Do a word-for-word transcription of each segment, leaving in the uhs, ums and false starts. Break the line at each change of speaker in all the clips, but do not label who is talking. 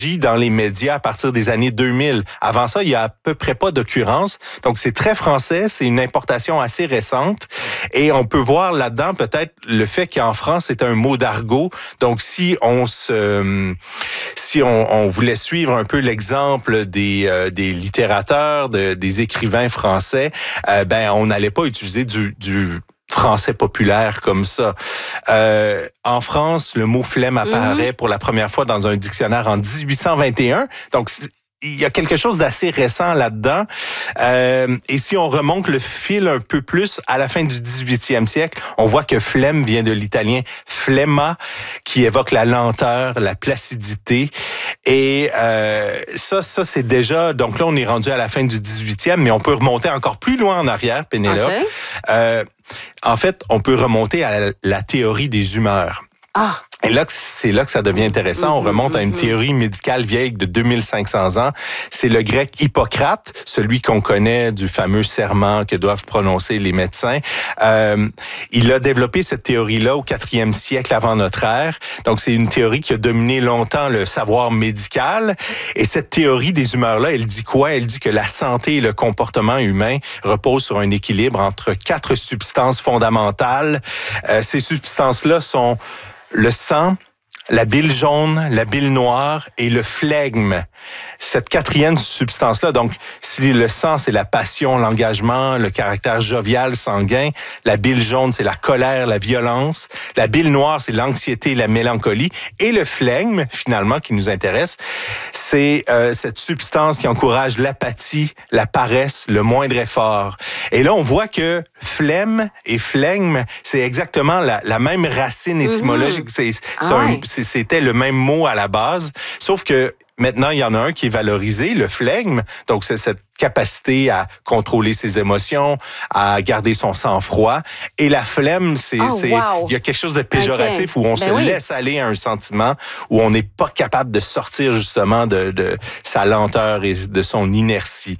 dans les médias à partir des années deux mille. Avant ça, il y a à peu près pas d'occurrence. Donc, c'est très français, c'est une importation assez récente. Et on peut voir là-dedans peut-être le fait qu'en France, c'est un mot d'argot. Donc, si on se, si on, on voulait suivre un peu l'exemple des, euh, des littérateurs, de, des écrivains français, euh, ben, on n'allait pas utiliser du, du français populaire comme ça. Euh, en France, le mot flemme apparaît mm-hmm. pour la première fois dans un dictionnaire en dix-huit cent vingt et un. Donc, il y a quelque chose d'assez récent là-dedans. Euh, et si on remonte le fil un peu plus à la fin du dix-huitième siècle, on voit que flemme vient de l'italien flemma, qui évoque la lenteur, la placidité. Et euh, ça, ça c'est déjà... Donc là, on est rendu à la fin du dix-huitième, mais on peut remonter encore plus loin en arrière, Pénélope. Okay. Euh, en fait, on peut remonter à la, la théorie des humeurs.
Ah!
Et là, c'est là que ça devient intéressant. On remonte à une théorie médicale vieille de deux mille cinq cents ans. C'est le grec Hippocrate, celui qu'on connaît du fameux serment que doivent prononcer les médecins. Euh, il a développé cette théorie-là au quatrième siècle avant notre ère. Donc, c'est une théorie qui a dominé longtemps le savoir médical. Et cette théorie des humeurs-là, elle dit quoi? Elle dit que la santé et le comportement humain reposent sur un équilibre entre quatre substances fondamentales. Euh, ces substances-là sont le sang, la bile jaune, la bile noire et le flegme. Cette quatrième substance-là, donc, si le sang, c'est la passion, l'engagement, le caractère jovial, sanguin, la bile jaune, c'est la colère, la violence, la bile noire, c'est l'anxiété, la mélancolie, et le flegme, finalement, qui nous intéresse, c'est euh, cette substance qui encourage l'apathie, la paresse, le moindre effort. Et là, on voit que flemme et flegme, c'est exactement la, la même racine étymologique. Mm-hmm. C'est, c'est
ah
un,
ouais.
c'est, c'était le même mot à la base, sauf que maintenant, il y en a un qui est valorisé, le flegme. Donc, c'est cette capacité à contrôler ses émotions, à garder son sang-froid. Et la flemme, c'est,
oh,
c'est,
wow.
il y a quelque chose de péjoratif okay. où on
ben
se
oui.
laisse aller à un sentiment, où on n'est pas capable de sortir justement de, de sa lenteur et de son inertie.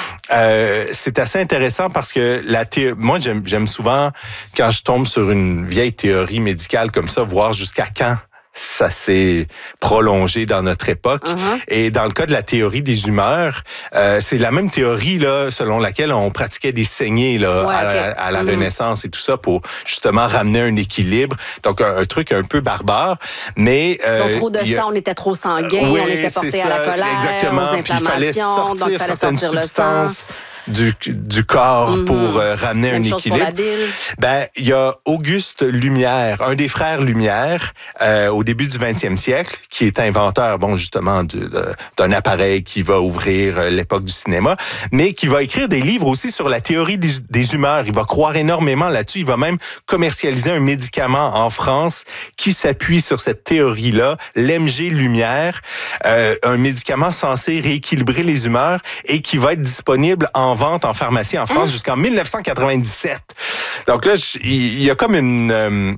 Euh, c'est assez intéressant parce que la thé... moi, j'aime, j'aime souvent, quand je tombe sur une vieille théorie médicale comme ça, voir jusqu'à quand ça s'est prolongé dans notre époque. Uh-huh. Et dans le cas de la théorie des humeurs, euh, c'est la même théorie là, selon laquelle on pratiquait des saignées là,
ouais,
à,
okay.
à, à la
mm-hmm.
Renaissance et tout ça pour justement ramener un équilibre. Donc, un, un truc un peu barbare. Mais, euh,
donc, trop de
a...
sang, on était trop sanguin,
oui,
on était porté à la colère,
exactement.
aux inflammations.
Puis il fallait sortir
donc, il fallait
certaines
sortir
substances du, du corps mm-hmm. pour euh, ramener
Même
un
chose
équilibre.
Pour la bile.
Ben, il y a Auguste Lumière, un des frères Lumière, euh, au début du vingtième siècle, qui est inventeur, bon, justement, de, de, d'un appareil qui va ouvrir euh, l'époque du cinéma, mais qui va écrire des livres aussi sur la théorie des, des humeurs. Il va croire énormément là-dessus. Il va même commercialiser un médicament en France qui s'appuie sur cette théorie-là, l'M G Lumière, euh, un médicament censé rééquilibrer les humeurs et qui va être disponible en vente en pharmacie en France hein? jusqu'en dix-neuf cent quatre-vingt-dix-sept. Donc là, il y a comme une... Euh,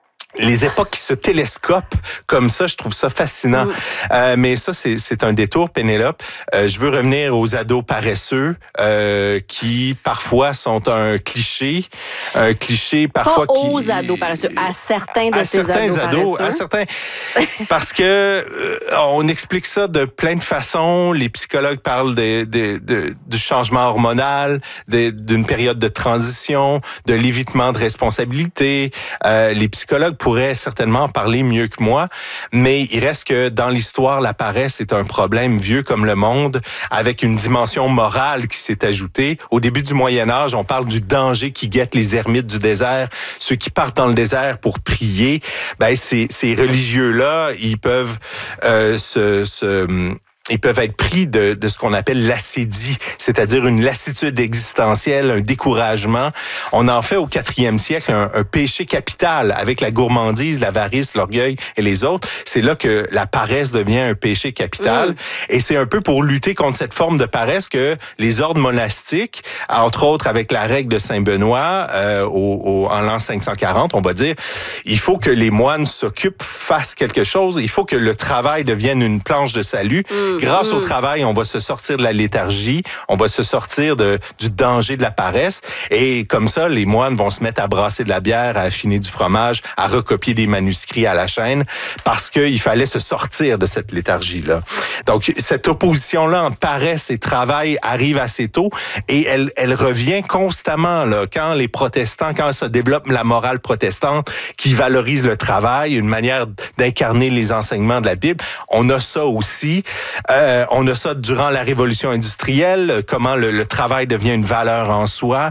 les époques qui se télescopent comme ça, je trouve ça fascinant. Mm. Euh, mais ça, c'est, c'est un détour, Pénélope. Euh, je veux revenir aux ados paresseux euh, qui, parfois, sont un cliché. Un cliché, parfois...
Pas
qui,
aux ados paresseux, à certains de
à
ces
certains
ados,
ados
paresseux.
À certains... Parce que euh, on explique ça de plein de façons. Les psychologues parlent de, de, de, du changement hormonal, de, d'une période de transition, de l'évitement de responsabilité. Euh, les psychologues pourrait certainement en parler mieux que moi, mais il reste que dans l'histoire, la paresse est un problème vieux comme le monde, avec une dimension morale qui s'est ajoutée. Au début du Moyen Âge, on parle du danger qui guette les ermites du désert, ceux qui partent dans le désert pour prier. Ben ces, ces religieux-là, ils peuvent euh, se... se Ils peuvent être pris de, de ce qu'on appelle l'acédie, c'est-à-dire une lassitude existentielle, un découragement. On en fait au quatrième siècle un, un péché capital avec la gourmandise, l'avarice, l'orgueil et les autres. C'est là que la paresse devient un péché capital. Mmh. Et c'est un peu pour lutter contre cette forme de paresse que les ordres monastiques, entre autres avec la règle de Saint-Benoît, euh, au, au, en l'an cinq cent quarante, on va dire, il faut que les moines s'occupent, fassent quelque chose. Il faut que le travail devienne une planche de salut. Mmh.
Mm,
Grâce
mm.
au travail, on va se sortir de la léthargie, on va se sortir de, du danger de la paresse. Et comme ça, les moines vont se mettre à brasser de la bière, à affiner du fromage, à recopier des manuscrits à la chaîne, parce qu'il fallait se sortir de cette léthargie-là. Donc, cette opposition-là entre paresse et travail arrive assez tôt et elle, elle revient constamment là, quand les protestants, quand se développe la morale protestante qui valorise le travail, une manière d'incarner les enseignements de la Bible. On a ça aussi. Euh, on a ça durant la révolution industrielle, comment le, le travail devient une valeur en soi.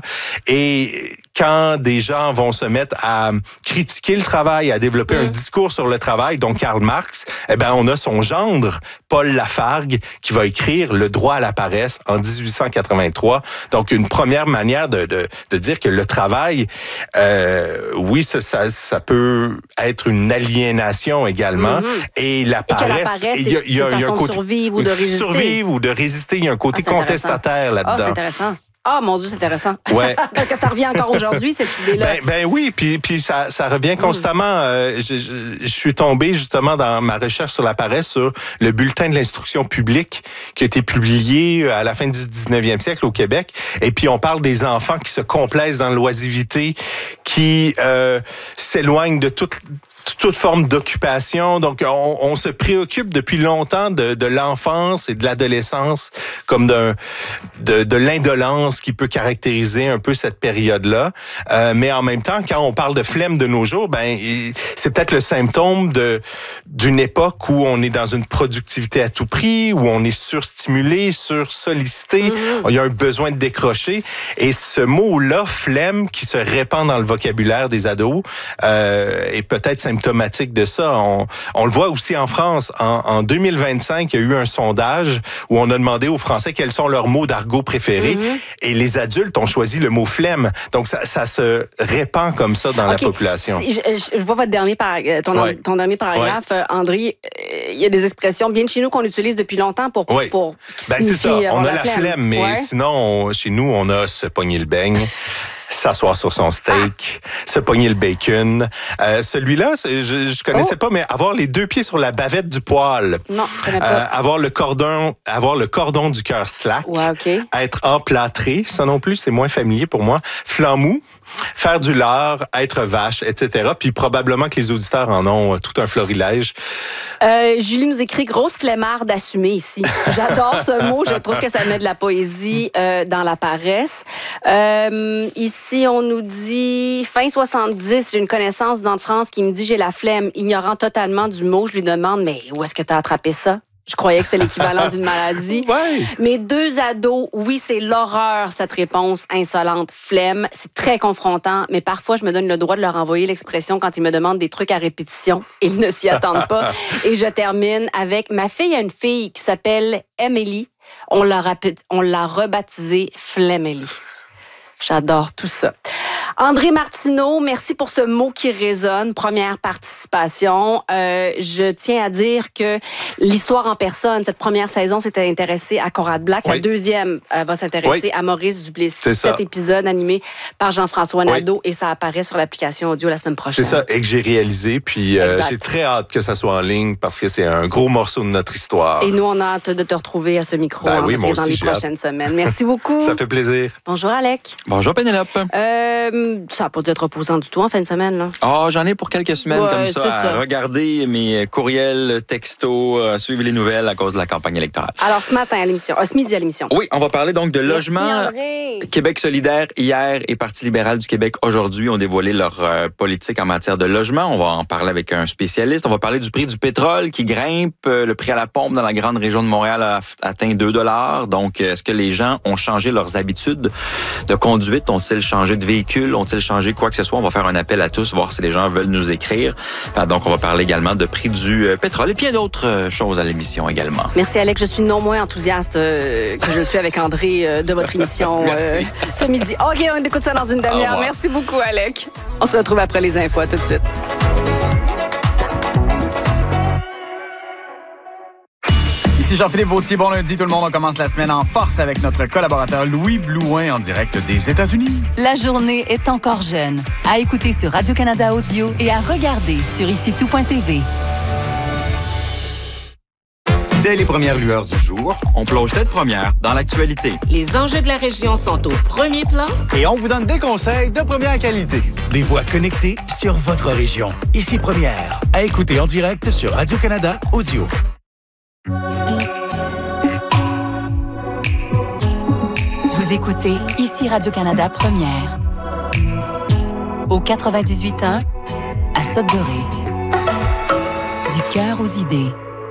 Et quand des gens vont se mettre à critiquer le travail, à développer mmh. un discours sur le travail, donc Karl Marx, eh ben on a son gendre, Paul Lafargue, qui va écrire Le droit à la paresse en dix-huit cent quatre-vingt-trois. Donc, une première manière de, de, de dire que le travail, euh, oui, ça, ça, ça peut être une aliénation également. Mmh. Et la paresse,
il y a, y a un côté... survivre ou de résister.
Survivre ou de résister. Il y a un côté ah, contestataire là-dedans.
Ah, c'est intéressant. Ah, mon Dieu, c'est intéressant.
Ouais.
Parce que ça revient encore aujourd'hui, cette idée-là.
Ben, ben oui, puis, puis ça, ça revient constamment. Mm. Euh, je, je, je suis tombé justement dans ma recherche sur la paresse sur le bulletin de l'instruction publique qui a été publié à la fin du dix-neuvième siècle au Québec. Et puis on parle des enfants qui se complaisent dans l'oisiveté, qui euh, s'éloignent de toute toute forme d'occupation. Donc, on, on se préoccupe depuis longtemps de, de l'enfance et de l'adolescence comme d'un, de, de l'indolence qui peut caractériser un peu cette période-là. Euh, mais en même temps, quand on parle de flemme de nos jours, ben c'est peut-être le symptôme de d'une époque où on est dans une productivité à tout prix, où on est surstimulé, sursollicité. Mm-hmm. Il y a un besoin de décrocher. Et ce mot-là, flemme, qui se répand dans le vocabulaire des ados, euh, est peut-être symptomatique de ça. On, on le voit aussi en France. En, en deux mille vingt-cinq, il y a eu un sondage où on a demandé aux Français quels sont leurs mots d'argot préférés. Mm-hmm. Et les adultes ont choisi le mot flemme. Donc, ça, ça se répand comme ça dans okay. la population.
Je, je, je vois votre dernier par, ton, ouais. ton dernier paragraphe, ouais. André. Il y a des expressions bien de chez nous qu'on utilise depuis longtemps pour...
Oui.
pour
ben, c'est ça. On a la flemme, flemme mais ouais. sinon, on, chez nous, on a se pogner le beigne. S'asseoir sur son steak, ah. se pogner le bacon. Euh, celui-là, je, je connaissais oh. pas, mais avoir les deux pieds sur la bavette du poêle.
Non, je connais pas.
Euh, avoir le cordon, avoir le cordon du cœur slack.
Ouais, okay.
Être emplâtré, ça non plus, c'est moins familier pour moi. Flanc mou, faire du lard, être vache, et cetera. Puis probablement que les auditeurs en ont tout un florilège.
Euh, Julie nous écrit « Grosse flemmarde assumée ici ». J'adore ce mot. Je trouve que ça met de la poésie euh, dans la paresse. Euh, ici, on nous dit « Fin soixante-dix, j'ai une connaissance dans France qui me dit « J'ai la flemme ». Ignorant totalement du mot, je lui demande « Mais où est-ce que tu as attrapé ça ?» Je croyais que c'était l'équivalent d'une maladie.
Ouais.
Mes deux ados, oui, c'est l'horreur, cette réponse insolente. Flemme, c'est très confrontant, mais parfois, je me donne le droit de leur envoyer l'expression quand ils me demandent des trucs à répétition. Ils ne s'y attendent pas. Et je termine avec ma fille a une fille qui s'appelle Emily. On l'a, rapide, on l'a rebaptisée Flemmélie. J'adore tout ça. André Martineau, merci pour ce mot qui résonne. Première participation. Euh, je tiens à dire que l'histoire en personne, cette première saison s'était intéressée à Conrad Black. Oui. La deuxième euh, va s'intéresser oui. à Maurice Duplessis. C'est Cet ça. épisode animé par Jean-François Nadeau oui. et ça apparaît sur l'application audio la semaine prochaine.
C'est ça, et que j'ai réalisé. Puis euh, j'ai très hâte que ça soit en ligne parce que c'est un gros morceau de notre histoire.
Et nous, on a hâte de te retrouver à ce micro
ben oui,
dans les prochaines hâte. semaines. Merci beaucoup.
Ça fait plaisir.
Bonjour, Alec.
Bonjour, Pénélope.
Euh, ça n'a pas dû être reposant du tout en fin de semaine, là.
Ah, oh, j'en ai pour quelques semaines
ouais,
comme ça,
ça,
à regarder mes courriels, textos, à suivre les nouvelles à cause de la campagne électorale.
Alors, ce matin à l'émission, euh, ce midi à l'émission.
Oui, on va parler donc de
Merci,
logement.
André.
Québec solidaire hier et Parti libéral du Québec aujourd'hui ont dévoilé leur euh, politique en matière de logement. On va en parler avec un spécialiste. On va parler du prix du pétrole qui grimpe. Le prix à la pompe dans la grande région de Montréal a atteint deux dollars. Donc, est-ce que les gens ont changé leurs habitudes de conduite? Ont-ils changé de véhicule? Ont-ils changé quoi que ce soit? On va faire un appel à tous, voir si les gens veulent nous écrire. Donc, on va parler également de prix du pétrole et puis il y a d'autres choses à l'émission également.
Merci, Alex. Je suis non moins enthousiaste euh, que je suis avec André euh, de votre émission euh, ce midi. OK, on écoute ça dans une demi-heure. Merci beaucoup, Alec. On se retrouve après les infos. À tout de suite.
Ici Jean-Philippe Vautier, bon lundi tout le monde. On commence la semaine en force avec notre collaborateur Louis Blouin en direct des États-Unis.
La journée est encore jeune. À écouter sur Radio-Canada Audio et à regarder sur ici tout point t v.
Dès les premières lueurs du jour,
On plonge tête première dans l'actualité.
Les enjeux de la région sont au premier plan.
Et on vous donne des conseils de première qualité.
Des voix connectées sur votre région. Ici Première. À écouter en direct sur Radio-Canada Audio.
Vous écoutez Ici Radio-Canada Première. Au quatre-vingt-dix-huit point un, à Sudbury. Du cœur aux idées.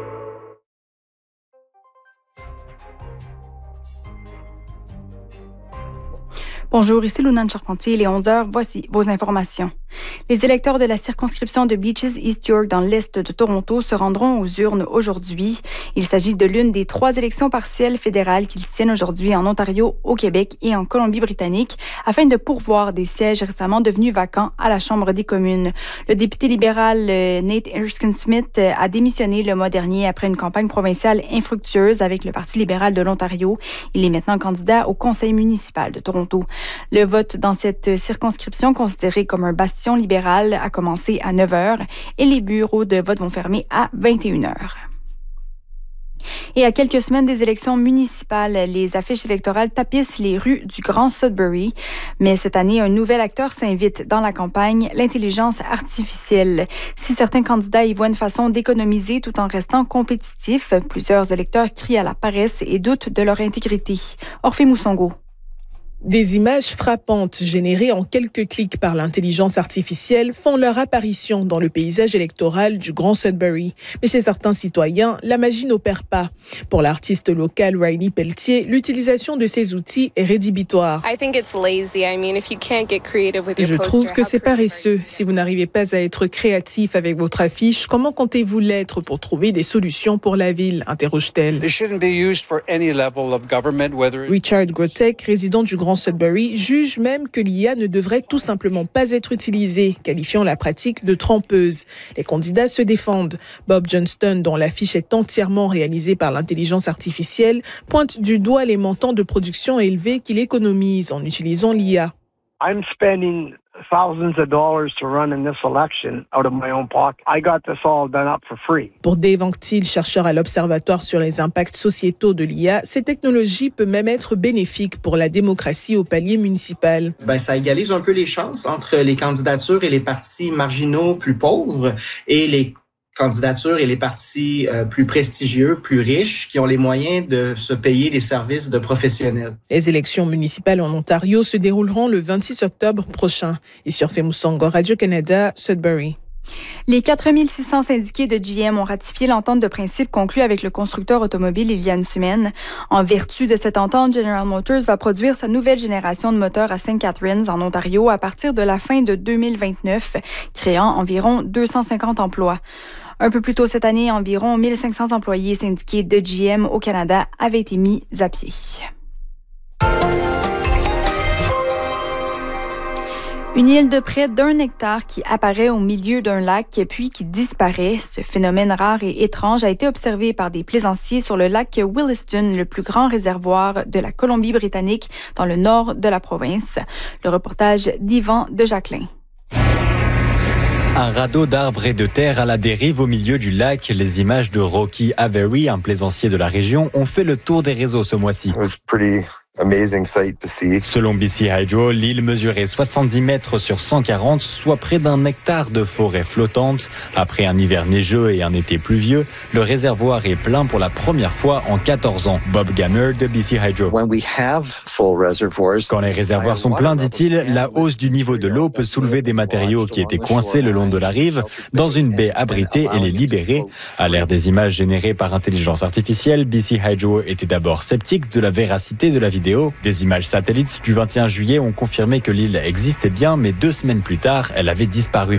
Bonjour, ici Lunane Charpentier. Il est onze heures. Voici vos informations. Les électeurs de la circonscription de Beaches East York dans l'est de Toronto se rendront aux urnes aujourd'hui. Il s'agit de l'une des trois élections partielles fédérales qui se tiennent aujourd'hui en Ontario, au Québec et en Colombie-Britannique afin de pourvoir des sièges récemment devenus vacants à la Chambre des communes. Le député libéral Nate Erskine-Smith a démissionné le mois dernier après une campagne provinciale infructueuse avec le Parti libéral de l'Ontario. Il est maintenant candidat au conseil municipal de Toronto. Le vote dans cette circonscription, considérée comme un bastion libéral, a commencé à neuf heures et les bureaux de vote vont fermer à vingt et une heures. Et à quelques semaines des élections municipales, les affiches électorales tapissent les rues du Grand Sudbury. Mais cette année, un nouvel acteur s'invite dans la campagne, l'intelligence artificielle. Si certains candidats y voient une façon d'économiser tout en restant compétitifs, plusieurs électeurs crient à la paresse et doutent de leur intégrité. Orphée Moussongo.
Des images frappantes générées en quelques clics par l'intelligence artificielle font leur apparition dans le paysage électoral du Grand Sudbury. Mais chez certains citoyens, la magie n'opère pas. Pour l'artiste local Riley Pelletier, l'utilisation de ces outils est rédhibitoire. Je trouve que c'est paresseux. Si vous n'arrivez pas à être créatif avec votre affiche, comment comptez-vous l'être pour trouver des solutions pour la ville, interroge-t-elle. Richard Grotek, résident du Grand Sudbury, juge même que l'I A ne devrait tout simplement pas être utilisée, qualifiant la pratique de trompeuse. Les candidats se défendent. Bob Johnston, dont l'affiche est entièrement réalisée par l'intelligence artificielle, pointe du doigt les montants de production élevés qu'il économise en utilisant l'I A.
I'm spending thousands of dollars to run in this election out of my own pocket. I got this all done up for free.
Pour Dave Anctil, chercheur à l'Observatoire sur les impacts sociétaux de l'I A, ces technologies peuvent même être bénéfiques pour la démocratie au palier municipal.
Ben, ça égalise un peu les chances entre les candidatures et les partis marginaux plus pauvres et les candidatures et les partis euh, plus prestigieux, plus riches, qui ont les moyens de se payer des services de professionnels.
Les élections municipales en Ontario se dérouleront le vingt-six octobre prochain. Ici Orphée Moussongo, Radio-Canada, Sudbury.
Les quatre mille six cents syndiqués de G M ont ratifié l'entente de principe conclue avec le constructeur automobile il y a une semaine. En vertu de cette entente, General Motors va produire sa nouvelle génération de moteurs à Saint Catharines, en Ontario, à partir de la fin de deux mille vingt-neuf, créant environ deux cent cinquante emplois. Un peu plus tôt cette année, environ mille cinq cents employés syndiqués de G M au Canada avaient été mis à pied. Une île de près d'un hectare qui apparaît au milieu d'un lac puis qui disparaît. Ce phénomène rare et étrange a été observé par des plaisanciers sur le lac Williston, le plus grand réservoir de la Colombie-Britannique dans le nord de la province. Le reportage d'Yvan de Jacquelin.
Un radeau d'arbres et de terre à la dérive au milieu du lac. Les images de Rocky Avery, un plaisancier de la région, ont fait le tour des réseaux ce mois-ci. Selon B C Hydro, l'île mesurait soixante-dix mètres sur cent quarante, soit près d'un hectare de forêt flottante. Après un hiver neigeux et un été pluvieux, le réservoir est plein pour la première fois en quatorze ans. Bob Gammer de B C Hydro. Quand les réservoirs sont pleins, dit-il, la hausse du niveau de l'eau peut soulever des matériaux qui étaient coincés le long de la rive dans une baie abritée et les libérer. À l'ère des images générées par intelligence artificielle, B C Hydro était d'abord sceptique de la véracité de la vidéo. Des images satellites du vingt et un juillet ont confirmé que l'île existait bien, mais deux semaines plus tard, elle avait disparu.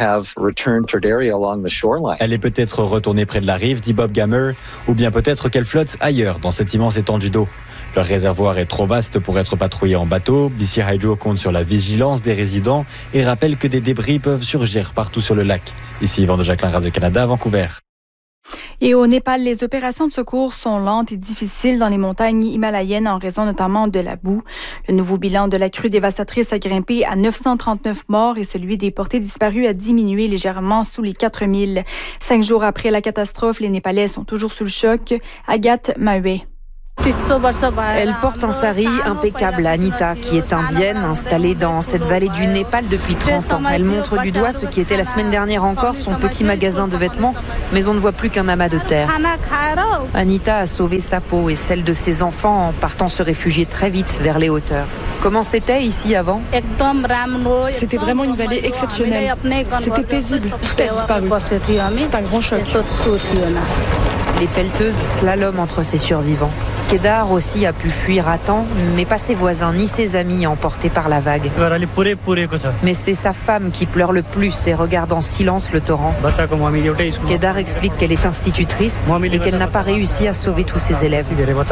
Elle est peut-être retournée près de la rive, dit Bob Gammer, ou bien peut-être qu'elle flotte ailleurs dans cette immense étendue d'eau. Le réservoir est trop vaste pour être patrouillé en bateau. B C Hydro compte sur la vigilance des résidents et rappelle que des débris peuvent surgir partout sur le lac. Ici Yvan de Jacquelin, Radio-Canada, Vancouver.
Et au Népal, les opérations de secours sont lentes et difficiles dans les montagnes himalayennes en raison notamment de la boue. Le nouveau bilan de la crue dévastatrice a grimpé à neuf cent trente-neuf morts et celui des portées disparues a diminué légèrement sous les quatre mille. Cinq jours après la catastrophe, les Népalais sont toujours sous le choc. Agathe Mahue.
Elle porte un sari impeccable à Anita, qui est indienne, installée dans cette vallée du Népal depuis trente ans. Elle montre du doigt ce qui était la semaine dernière encore son petit magasin de vêtements, mais on ne voit plus qu'un amas de terre. Anita a sauvé sa peau et celle de ses enfants en partant se réfugier très vite vers les hauteurs. Comment c'était ici avant?
C'était vraiment une vallée exceptionnelle. C'était paisible, tout a disparu. C'est un grand choc.
Les pelleteuses slaloment entre ces survivants. Kedar aussi a pu fuir à temps, mais pas ses voisins ni ses amis emportés par la vague. Mais c'est sa femme qui pleure le plus et regarde en silence le torrent. Kedar explique qu'elle est institutrice et qu'elle n'a pas réussi à sauver tous ses élèves.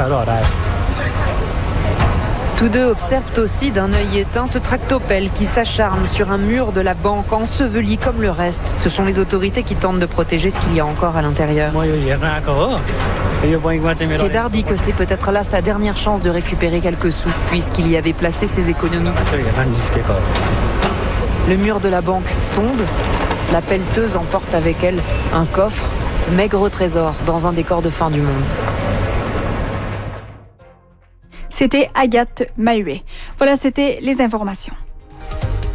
Tous deux observent aussi d'un œil éteint ce tractopelle qui s'acharne sur un mur de la banque, enseveli comme le reste. Ce sont les autorités qui tentent de protéger ce qu'il y a encore à l'intérieur. Kedar dit que c'est peut-être là sa dernière chance de récupérer quelques sous, puisqu'il y avait placé ses économies. Le mur de la banque tombe, la pelleteuse emporte avec elle un coffre, maigre trésor dans un décor de fin du monde.
C'était Agathe Mahue. Voilà, c'était les informations.